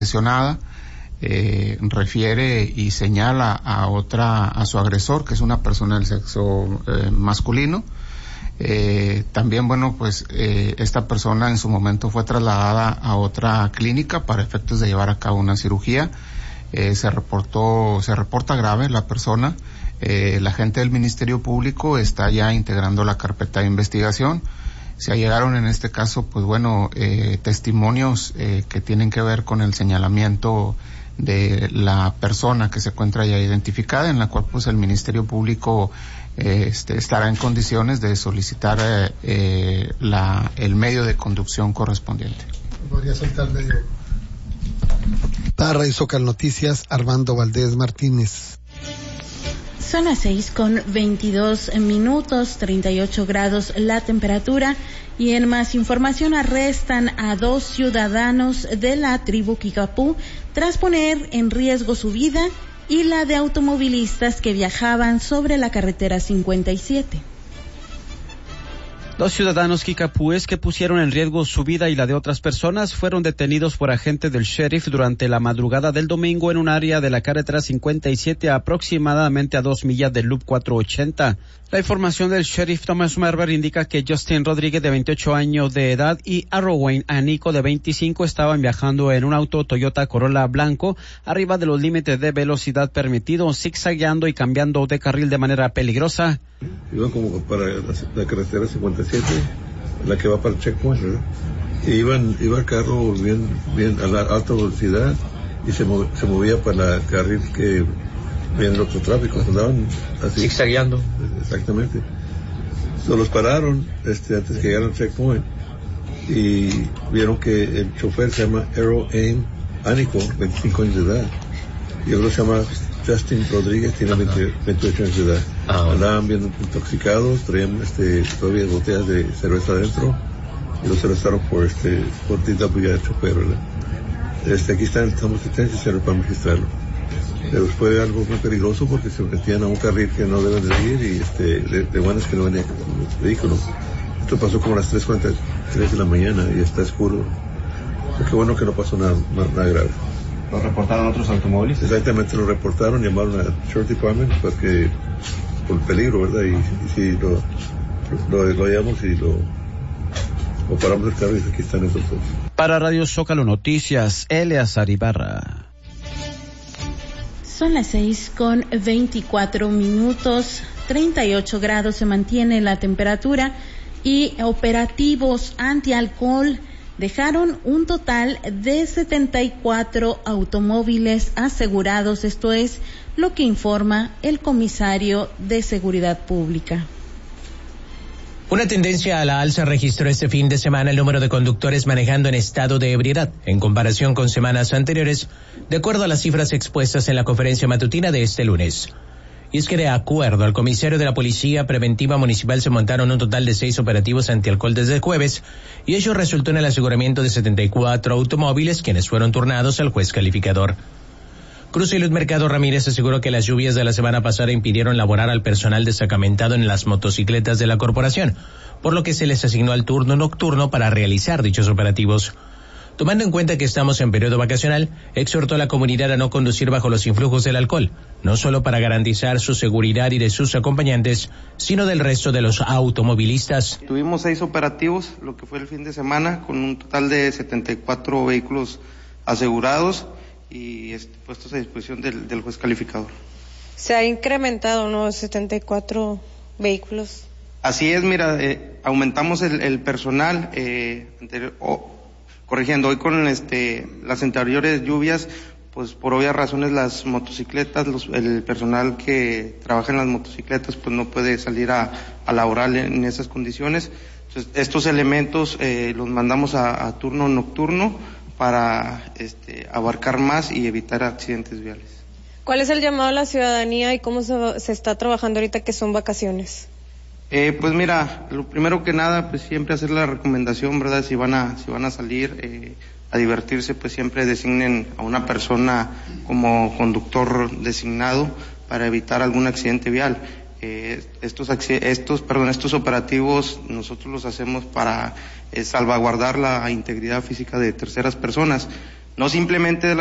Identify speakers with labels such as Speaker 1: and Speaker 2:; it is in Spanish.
Speaker 1: lesionada refiere y señala a su agresor, que es una persona del sexo masculino. También, esta persona en su momento fue trasladada a otra clínica para efectos de llevar a cabo una cirugía. Se reporta grave la persona. La gente del Ministerio Público está ya integrando la carpeta de investigación. Se allegaron en este caso, testimonios que tienen que ver con el señalamiento de la persona que se encuentra ya identificada, en la cual el Ministerio Público estará en condiciones de solicitar el medio de conducción correspondiente.
Speaker 2: Podría soltar medio. Para Radio Zócalo Noticias, Armando Valdés Martínez.
Speaker 3: Son las 6:22, 38 grados la temperatura. Y en más información, arrestan a 2 ciudadanos de la tribu Kickapoo tras poner en riesgo su vida y la de automovilistas que viajaban sobre la carretera 57.
Speaker 4: 2 ciudadanos kicapúes que pusieron en riesgo su vida y la de otras personas fueron detenidos por agentes del sheriff durante la madrugada del domingo en un área de la carretera 57, aproximadamente a 2 millas del Loop 480. La información del sheriff Thomas Merber indica que Justin Rodríguez, de 28 años de edad, y Arrowain Anico, de 25, estaban viajando en un auto Toyota Corolla blanco arriba de los límites de velocidad permitidos, zigzagueando y cambiando de carril de manera peligrosa.
Speaker 5: Iban como para la carretera 57, la que va para el checkpoint, ¿verdad? Y iba el carro bien a la alta velocidad y se movía para el carril que viene el otro tráfico, andaban así.
Speaker 6: Zigzagueando.
Speaker 5: Exactamente. Los pararon antes que llegaran al checkpoint y vieron que el chofer se llama Arrowain Anico, 25 años de edad, y el otro se llama Justin Rodríguez, tiene 28 años de edad. Andaban bien intoxicados, traían todavía botellas de cerveza adentro y los arrestaron por DWI del chofer, ¿verdad? Aquí estamos licenciados para registrarlo. Pero fue algo muy peligroso porque se metían a un carril que no deben de ir y de buenas que no venía con el vehículo. Esto pasó como a las 3:43 de la mañana y está oscuro. Qué bueno que no pasó nada grave.
Speaker 6: ¿Lo reportaron otros automóviles?
Speaker 5: Exactamente, lo reportaron, llamaron al Sheriff Department porque por el peligro, ¿verdad? Y sí, lo hallamos y lo paramos el carro y aquí están esos dos.
Speaker 4: Para Radio Zócalo Noticias, Eleazar Ibarra.
Speaker 3: Son las 6:24, 38 grados se mantiene la temperatura y operativos antialcohol dejaron un total de 74 automóviles asegurados. Esto es lo que informa el comisario de Seguridad Pública.
Speaker 7: Una tendencia a la alza registró este fin de semana el número de conductores manejando en estado de ebriedad, en comparación con semanas anteriores, de acuerdo a las cifras expuestas en la conferencia matutina de este lunes. Y es que, de acuerdo al comisario de la Policía Preventiva Municipal, se montaron un total de 6 operativos antialcohol desde el jueves, y ello resultó en el aseguramiento de 74 automóviles, quienes fueron turnados al juez calificador. Cruz y Luz Mercado Ramírez aseguró que las lluvias de la semana pasada impidieron laborar al personal destacamentado en las motocicletas de la corporación, por lo que se les asignó al turno nocturno para realizar dichos operativos. Tomando en cuenta que estamos en periodo vacacional, exhortó a la comunidad a no conducir bajo los influjos del alcohol, no solo para garantizar su seguridad y de sus acompañantes, sino del resto de los automovilistas.
Speaker 8: Tuvimos 6 operativos, lo que fue el fin de semana, con un total de 74 vehículos asegurados y puestos a disposición del juez calificador.
Speaker 9: Se ha incrementado, ¿no? 74 vehículos.
Speaker 8: Así es, mira, aumentamos el personal, corrigiendo, hoy con las anteriores lluvias, pues por obvias razones las motocicletas, el personal que trabaja en las motocicletas pues no puede salir a laborar en esas condiciones. Entonces, estos elementos los mandamos a turno nocturno para abarcar más y evitar accidentes viales.
Speaker 9: ¿Cuál es el llamado a la ciudadanía y cómo se está trabajando ahorita que son vacaciones?
Speaker 8: Pues mira, lo primero que nada, pues siempre hacer la recomendación, ¿verdad? Si van a salir a divertirse, pues siempre designen a una persona como conductor designado para evitar algún accidente vial. Estos operativos nosotros los hacemos para salvaguardar la integridad física de terceras personas. no simplemente de